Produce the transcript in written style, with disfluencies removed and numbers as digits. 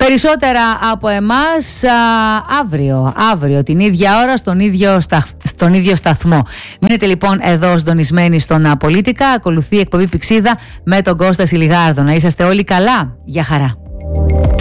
Περισσότερα από εμάς αύριο την ίδια ώρα στον ίδιο σταθμό. Μείνετε λοιπόν εδώ συντονισμένοι στον Πολίτικα. Ακολουθεί η εκπομπή Πηξίδα με τον Κώστα Σιλιγάρδο. Να είσαστε όλοι καλά. Γεια χαρά.